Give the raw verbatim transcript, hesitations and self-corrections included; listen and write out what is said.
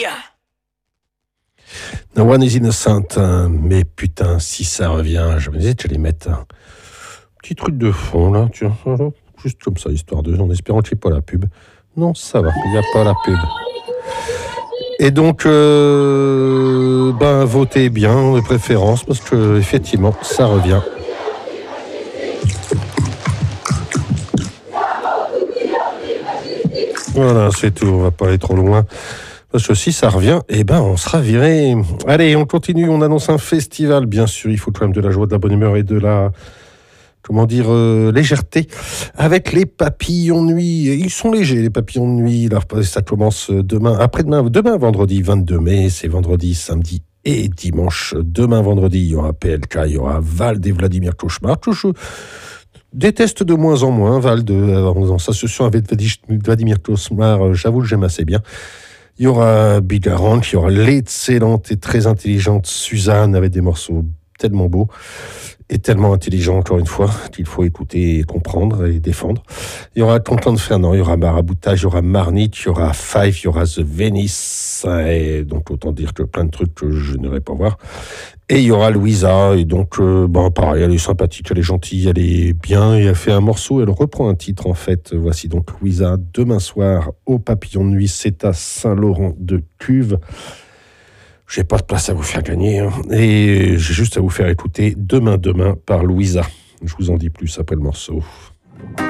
vie. No One is Innocent, hein, mais putain, si ça revient, je me disais, tu vas les mettre un petit truc de fond, là, tiens, juste comme ça, histoire de, en espérant qu'il n'y ait pas la pub. Non, ça va, il n'y a pas la pub. Et donc, euh, ben, votez bien, de préférence, parce que, effectivement, ça revient. Voilà, c'est tout, on va pas aller trop loin. Parce que si ça revient, eh ben, on sera viré. Allez, on continue, on annonce un festival, bien sûr, il faut quand même de la joie, de la bonne humeur et de la, comment dire, euh, légèreté, avec les papillons de nuit. Ils sont légers, les papillons de nuit, là, ça commence demain, après-demain, demain, vendredi vingt-deux mai, c'est vendredi, samedi et dimanche. Demain, vendredi, il y aura P L K, il y aura Vald et Vladimir Cauchemar, toujours déteste de moins en moins Val de, en s'associant avec Vladimir Cauchemar, j'avoue que j'aime assez bien. Il y aura Bigarand, il y aura l'excellente et très intelligente Suzanne avec des morceaux tellement beaux et tellement intelligents, encore une fois, qu'il faut écouter et comprendre et défendre. Il y aura Content Fernand, il y aura Maraboutage, il y aura Marnit, il y aura Five, il y aura The Venice, et donc autant dire que plein de trucs que je n'irai pas voir. Et il y aura Louisa, et donc, euh, bon, pareil, elle est sympathique, elle est gentille, elle est bien, et elle fait un morceau, elle reprend un titre, en fait. Voici donc Louisa, demain soir, au Papillon de Nuit, c'est à Saint-Laurent-de-Cuve. J'ai pas de place à vous faire gagner, hein, et j'ai juste à vous faire écouter Demain, demain, par Louisa. Je vous en dis plus après le morceau.